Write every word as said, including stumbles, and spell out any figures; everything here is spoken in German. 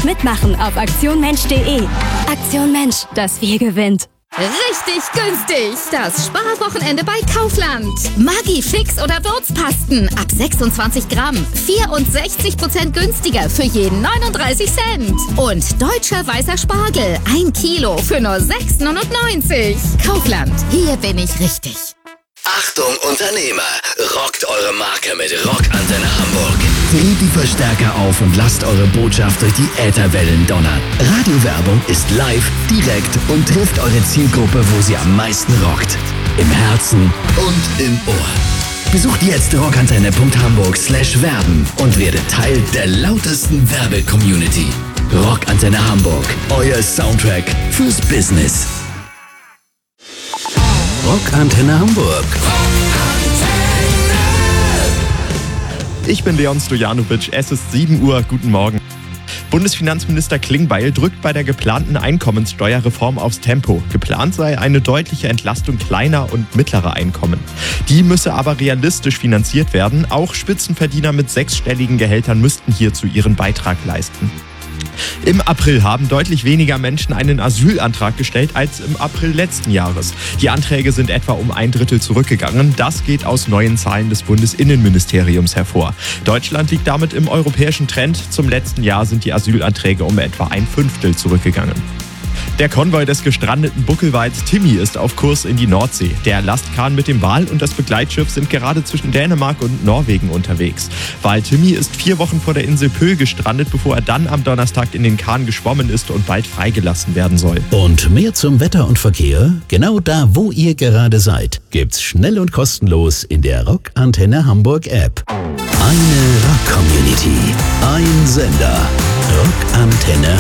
mitmachen auf aktion mensch punkt de. Aktion Mensch, das Wir gewinnt. Richtig günstig! Das Sparwochenende bei Kaufland. Maggi Fix oder Würzpasten ab sechsundzwanzig Gramm. vierundsechzig Prozent günstiger für jeden neununddreißig Cent. Und deutscher weißer Spargel. Ein Kilo für nur sechs neunundneunzig. Kaufland. Hier bin ich richtig. Achtung Unternehmer, rockt eure Marke mit Rock Antenne Hamburg. Dreht die Verstärker auf und lasst eure Botschaft durch die Ätherwellen donnern. Radiowerbung ist live, direkt und trifft eure Zielgruppe, wo sie am meisten rockt. Im Herzen und im Ohr. Besucht jetzt rockantenne punkt hamburg slash werben und werdet Teil der lautesten Werbe-Community. Rockantenne Hamburg, euer Soundtrack fürs Business. Rockantenne Hamburg. Ich bin Leon Stojanovic, es ist sieben Uhr, guten Morgen. Bundesfinanzminister Klingbeil drückt bei der geplanten Einkommenssteuerreform aufs Tempo. Geplant sei eine deutliche Entlastung kleiner und mittlerer Einkommen. Die müsse aber realistisch finanziert werden. Auch Spitzenverdiener mit sechsstelligen Gehältern müssten hierzu ihren Beitrag leisten. Im April haben deutlich weniger Menschen einen Asylantrag gestellt als im April letzten Jahres. Die Anträge sind etwa um ein Drittel zurückgegangen. Das geht aus neuen Zahlen des Bundesinnenministeriums hervor. Deutschland liegt damit im europäischen Trend. Zum letzten Jahr sind die Asylanträge um etwa ein Fünftel zurückgegangen. Der Konvoi des gestrandeten Buckelwals Timmy ist auf Kurs in die Nordsee. Der Lastkahn mit dem Wal und das Begleitschiff sind gerade zwischen Dänemark und Norwegen unterwegs. Wal Timmy ist vier Wochen vor der Insel Pöhl gestrandet, bevor er dann am Donnerstag in den Kahn geschwommen ist und bald freigelassen werden soll. Und mehr zum Wetter und Verkehr? Genau da, wo ihr gerade seid, gibt's schnell und kostenlos in der Rockantenne Hamburg App. Eine Rock-Community, ein Sender. Rockantenne